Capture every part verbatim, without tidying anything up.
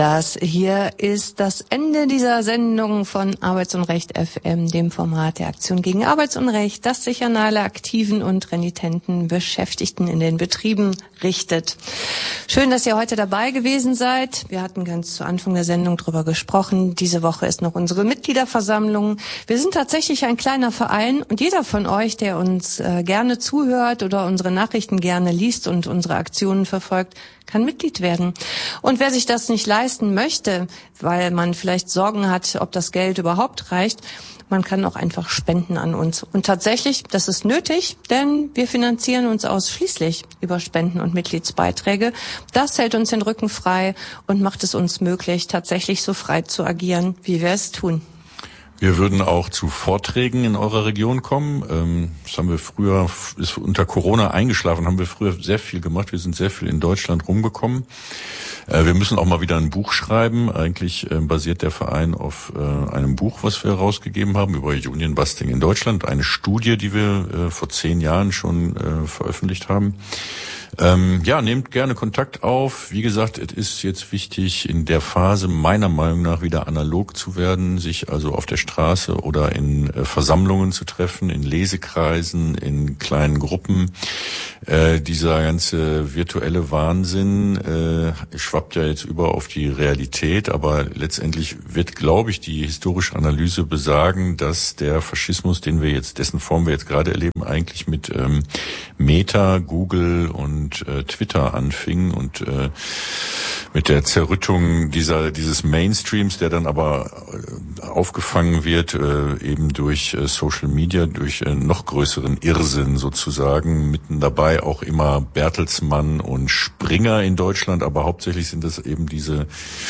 Das hier ist das Ende dieser Sendung von Arbeitsunrecht F M, dem Format der Aktion gegen Arbeitsunrecht, das sich an alle aktiven und renitenten Beschäftigten in den Betrieben richtet. Schön, dass ihr heute dabei gewesen seid. Wir hatten ganz zu Anfang der Sendung drüber gesprochen. Diese Woche ist noch unsere Mitgliederversammlung. Wir sind tatsächlich ein kleiner Verein und jeder von euch, der uns äh, gerne zuhört oder unsere Nachrichten gerne liest und unsere Aktionen verfolgt, kann Mitglied werden. Und wer sich das nicht leisten möchte, weil man vielleicht Sorgen hat, ob das Geld überhaupt reicht, man kann auch einfach spenden an uns. Und tatsächlich, das ist nötig, denn wir finanzieren uns ausschließlich über Spenden und Mitgliedsbeiträge. Das hält uns den Rücken frei und macht es uns möglich, tatsächlich so frei zu agieren, wie wir es tun. Wir würden auch zu Vorträgen in eurer Region kommen. Das haben wir früher, ist unter Corona eingeschlafen, haben wir früher sehr viel gemacht. Wir sind sehr viel in Deutschland rumgekommen. Wir müssen auch mal wieder ein Buch schreiben. Eigentlich basiert der Verein auf einem Buch, was wir herausgegeben haben über Union Busting in Deutschland. Eine Studie, die wir vor zehn Jahren schon veröffentlicht haben. Ähm, ja, nehmt gerne Kontakt auf. Wie gesagt, es ist jetzt wichtig, in der Phase meiner Meinung nach wieder analog zu werden, sich also auf der Straße oder in äh, Versammlungen zu treffen, in Lesekreisen, in kleinen Gruppen. Äh, dieser ganze virtuelle Wahnsinn äh, schwappt ja jetzt über auf die Realität, aber letztendlich wird, glaube ich, die historische Analyse besagen, dass der Faschismus, den wir jetzt, dessen Form wir jetzt gerade erleben, eigentlich mit ähm, Meta, Google und und äh, Twitter anfing und äh, mit der Zerrüttung dieser dieses Mainstreams, der dann aber äh, aufgefangen wird äh, eben durch äh, Social Media, durch äh, noch größeren Irrsinn sozusagen, mitten dabei auch immer Bertelsmann und Springer in Deutschland, aber hauptsächlich sind es eben diese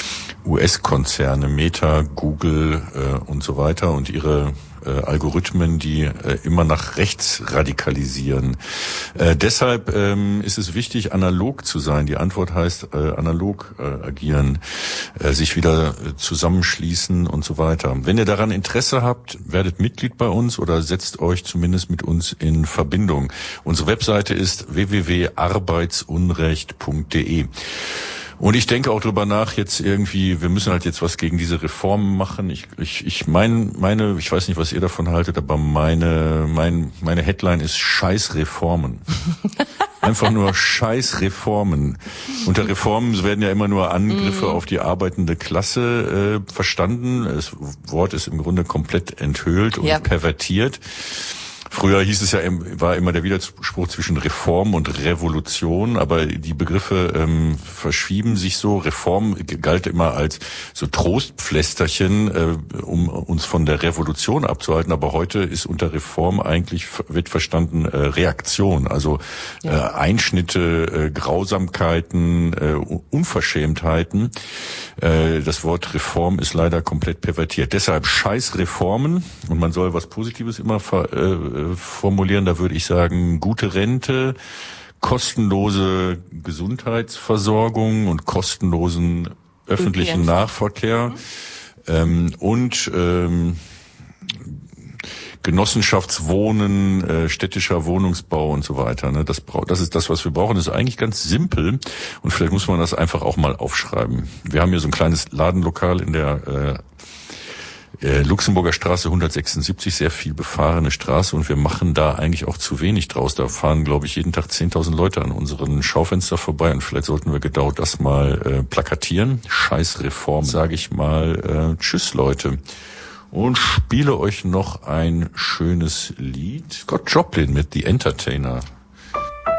U S-Konzerne, Meta, Google äh, und so weiter und ihre äh, Algorithmen, die äh, immer nach rechts radikalisieren. Äh, deshalb ähm, ist es wichtig, analog zu sein. Die Antwort heißt äh, analog äh, agieren, äh, sich wieder äh, zusammenschließen und so weiter. Wenn ihr daran Interesse habt, werdet Mitglied bei uns oder setzt euch zumindest mit uns in Verbindung. Unsere Webseite ist w w w punkt arbeitsunrecht punkt d e. Und ich denke auch drüber nach, jetzt irgendwie, wir müssen halt jetzt was gegen diese Reformen machen. Ich, ich, ich mein, meine, ich weiß nicht, was ihr davon haltet, aber meine, mein, meine Headline ist Scheiß-Reformen. Einfach nur Scheiß-Reformen. Unter Reformen werden ja immer nur Angriffe mm. auf die arbeitende Klasse äh, verstanden. Das Wort ist im Grunde komplett enthüllt und ja. pervertiert. Früher hieß es ja, war immer der Widerspruch zwischen Reform und Revolution, aber die Begriffe ähm, verschieben sich so. Reform galt immer als so Trostpflästerchen, äh, um uns von der Revolution abzuhalten, aber heute ist unter Reform eigentlich, wird verstanden, äh, Reaktion, also ja. äh, Einschnitte, äh, Grausamkeiten, äh, Unverschämtheiten. Äh, das Wort Reform ist leider komplett pervertiert. Deshalb scheiß Reformen, und man soll was Positives immer ver, äh, formulieren, da würde ich sagen, gute Rente, kostenlose Gesundheitsversorgung und kostenlosen öffentlichen Nahverkehr mhm. ähm, und ähm, Genossenschaftswohnen, äh, städtischer Wohnungsbau und so weiter. Ne? Das, braucht, das ist das, was wir brauchen. Das ist eigentlich ganz simpel und vielleicht muss man das einfach auch mal aufschreiben. Wir haben hier so ein kleines Ladenlokal in der äh, Äh, Luxemburger Straße hundertsechsundsiebzig, sehr viel befahrene Straße und wir machen da eigentlich auch zu wenig draus. Da fahren, glaube ich, jeden Tag zehntausend Leute an unseren Schaufenster vorbei und vielleicht sollten wir genau das mal äh, plakatieren. Scheiß Reform, sage ich mal. Äh, tschüss, Leute. Und spiele euch noch ein schönes Lied. Scott Joplin mit The Entertainer.